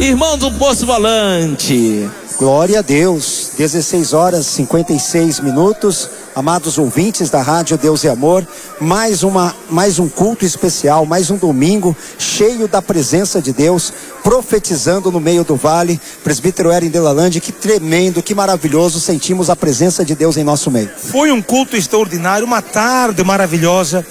Irmão do Poço Volante. Glória a Deus, 16 horas 56 minutos, amados ouvintes da Rádio Deus e Amor, mais um culto especial, mais um domingo cheio da presença de Deus, profetizando no meio do vale. Presbítero Eren Delalande, que tremendo, que maravilhoso, sentimos a presença de Deus em nosso meio. Foi um culto extraordinário, uma tarde maravilhosa.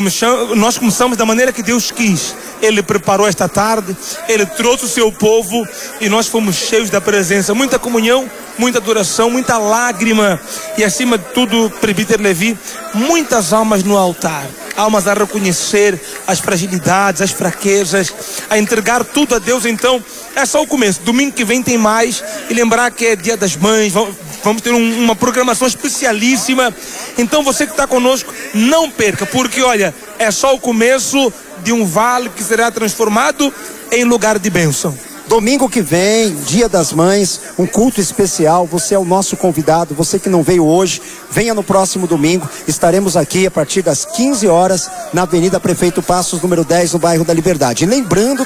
Nós começamos da maneira que Deus quis. Ele preparou esta tarde, Ele trouxe o seu povo e nós fomos cheios da presença. Muita comunhão, muita adoração, muita lágrima e, acima de tudo, presbítero Levi, muitas almas no altar. Almas a reconhecer as fragilidades, as fraquezas, a entregar tudo a Deus. Então, é só o começo. Domingo que vem tem mais. E lembrar que é Dia das Mães, vamos ter uma programação especialíssima. Então, você que está conosco, não perca, porque olha, é só o começo de um vale que será transformado em lugar de bênção. Domingo que vem, Dia das Mães, um culto especial. Você é o nosso convidado. Você que não veio hoje, venha no próximo domingo. Estaremos aqui a partir das 15 horas na Avenida Prefeito Passos, número 10, no bairro da Liberdade. E lembrando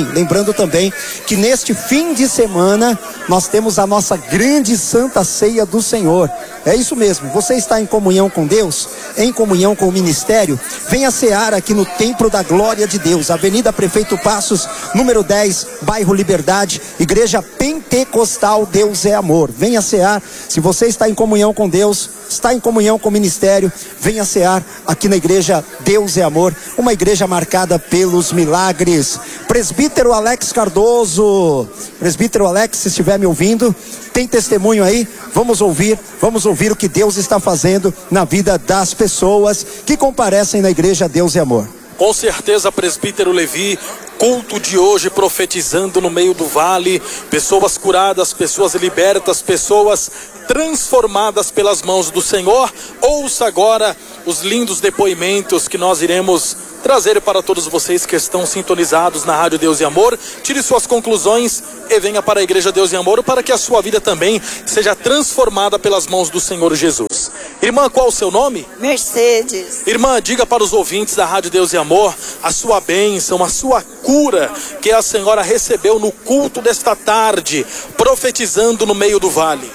também que neste fim de semana nós temos a nossa grande Santa Ceia do Senhor. É isso mesmo. Você está em comunhão com Deus, em comunhão com o ministério? Venha cear aqui no Templo da Glória de Deus, Avenida Prefeito Passos, número 10, bairro Liberdade, Igreja Pentecostal Deus é Amor. Venha cear. Se você está em comunhão com Deus, está em comunhão com o ministério, venha cear aqui na Igreja Deus é Amor, uma igreja marcada pelos milagres. Presbítero Alex Cardoso, presbítero Alex, se estiver me ouvindo, tem testemunho aí? Vamos ouvir o que Deus está fazendo na vida das pessoas que comparecem na Igreja Deus é Amor. Com certeza, presbítero Levi, culto de hoje profetizando no meio do vale, pessoas curadas, pessoas libertas, pessoas transformadas pelas mãos do Senhor. Ouça agora os lindos depoimentos que nós iremos trazer para todos vocês que estão sintonizados na Rádio Deus e Amor. Tire suas conclusões e venha para a Igreja Deus e Amor para que a sua vida também seja transformada pelas mãos do Senhor Jesus. Irmã, qual o seu nome? Mercedes. Irmã, diga para os ouvintes da Rádio Deus e Amor a sua bênção, a sua cura que a senhora recebeu no culto desta tarde, profetizando no meio do vale.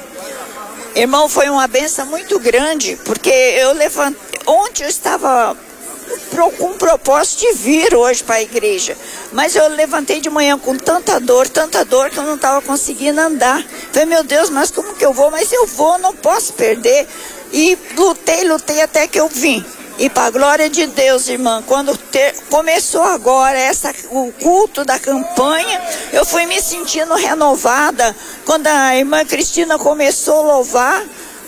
Irmão, foi uma bênção muito grande, porque eu levantei, ontem eu estava com um propósito de vir hoje para a igreja, mas eu levantei de manhã com tanta dor que eu não estava conseguindo andar. Falei, meu Deus, mas como que eu vou? Mas eu vou, não posso perder. E lutei até que eu vim. E para a glória de Deus, irmã, quando começou agora o culto da campanha, eu fui me sentindo renovada. Quando a irmã Cristina começou a louvar,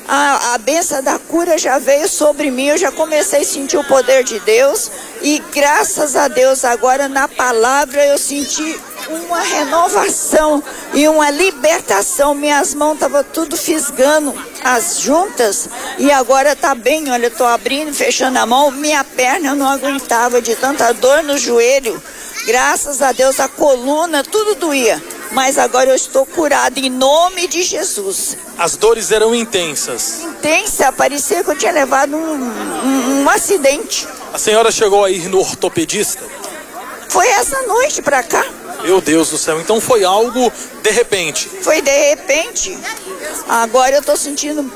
a bênção da cura já veio sobre mim. Eu já comecei a sentir o poder de Deus. E graças a Deus, agora na palavra eu senti uma renovação e uma libertação. Minhas mãos estavam tudo fisgando as juntas e agora tá bem. Olha, eu tô abrindo e fechando a mão. Minha perna eu não aguentava de tanta dor no joelho. Graças a Deus, a coluna, tudo doía. Mas agora eu estou curada em nome de Jesus. As dores eram intensas. Intensa, parecia que eu tinha levado um acidente. A senhora chegou a ir no ortopedista? Foi essa noite pra cá. Meu Deus do céu, então foi algo de repente. Foi de repente. Agora eu tô sentindo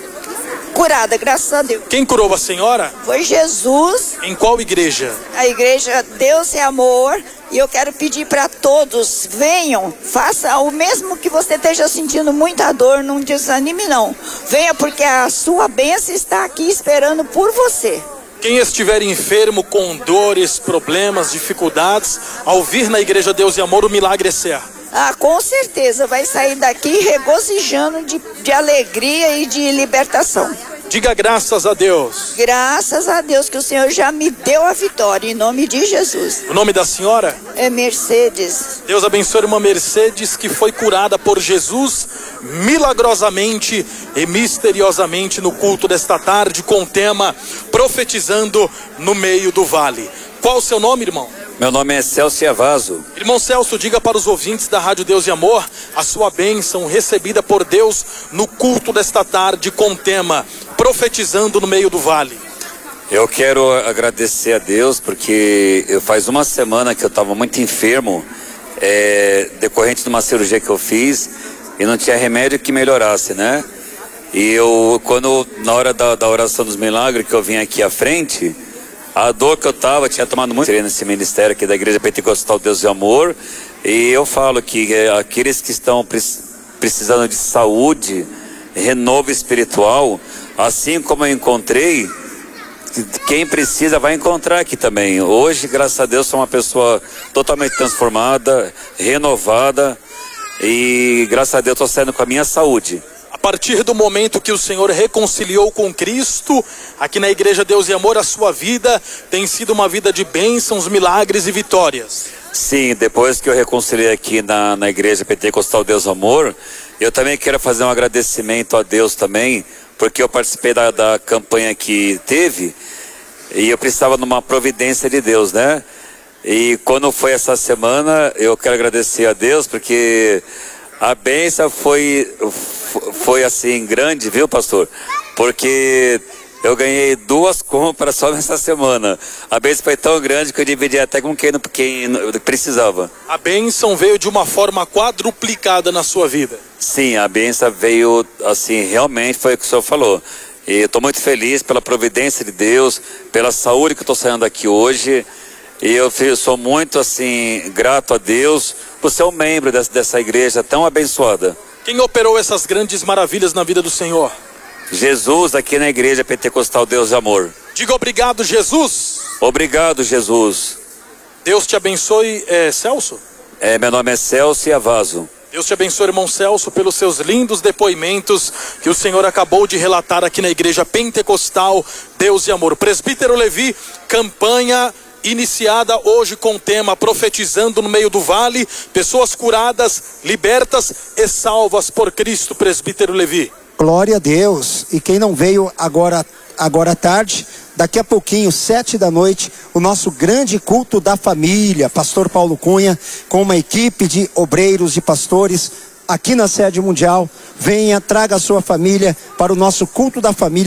curada, graças a Deus. Quem curou a senhora? Foi Jesus. Em qual igreja? A Igreja Deus é Amor. E eu quero pedir para todos, venham, faça o mesmo que você esteja sentindo muita dor, não desanime não. Venha, porque a sua bênção está aqui esperando por você. Quem estiver enfermo com dores, problemas, dificuldades, ao vir na Igreja Deus e Amor, o milagre é certo. Ah, com certeza, vai sair daqui regozijando de alegria e de libertação. Diga graças a Deus. Graças a Deus que o Senhor já me deu a vitória, em nome de Jesus. O nome da senhora? É Mercedes. Deus abençoe a irmã Mercedes, que foi curada por Jesus milagrosamente e misteriosamente no culto desta tarde, com o tema Profetizando no Meio do Vale. Qual o seu nome, irmão? Meu nome é Celso Iavazo. Irmão Celso, diga para os ouvintes da Rádio Deus e Amor a sua bênção recebida por Deus no culto desta tarde, com o tema Profetizando no Meio do Vale. Eu quero agradecer a Deus porque faz uma semana que eu estava muito enfermo. decorrente de uma cirurgia que eu fiz e não tinha remédio que melhorasse, né? E na hora da oração dos milagres, que eu vim aqui à frente, a dor que eu tinha tomado muito nesse ministério aqui da Igreja Pentecostal Deus e Amor, e eu falo que aqueles que estão precisando de saúde, renovo espiritual, assim como eu encontrei, quem precisa vai encontrar aqui também. Hoje, graças a Deus, sou uma pessoa totalmente transformada, renovada, e graças a Deus estou saindo com a minha saúde. A partir do momento que o Senhor reconciliou com Cristo, aqui na Igreja Deus e Amor, a sua vida tem sido uma vida de bênçãos, milagres e vitórias. Sim, depois que eu reconciliei aqui na Igreja Pentecostal Deus e Amor, eu também quero fazer um agradecimento a Deus também, porque eu participei da campanha que teve, e eu precisava de uma providência de Deus, né? E quando foi essa semana, eu quero agradecer a Deus, porque a bênção foi assim grande, viu, pastor? Porque eu ganhei 2 compras só nessa semana. A bênção foi tão grande que eu dividi até com quem precisava. A bênção veio de uma forma quadruplicada na sua vida. Sim, a bênção veio assim, realmente foi o que o senhor falou. E eu estou muito feliz pela providência de Deus, pela saúde que eu estou saindo aqui hoje. E eu sou muito assim, grato a Deus por ser um membro dessa igreja tão abençoada. Quem operou essas grandes maravilhas na vida do Senhor? Jesus, aqui na Igreja Pentecostal Deus e Amor. Diga obrigado, Jesus. Obrigado, Jesus. Deus te abençoe, Celso. Meu nome é Celso Yavazo. Deus te abençoe, irmão Celso, pelos seus lindos depoimentos que o Senhor acabou de relatar aqui na Igreja Pentecostal Deus e Amor. Presbítero Levi, campanha iniciada hoje com o tema Profetizando no Meio do Vale, pessoas curadas, libertas e salvas por Cristo. Presbítero Levi. Glória a Deus. E quem não veio agora à tarde, daqui a pouquinho, 7h, o nosso grande culto da família, pastor Paulo Cunha, com uma equipe de obreiros e pastores aqui na sede mundial. Venha, traga a sua família para o nosso culto da família.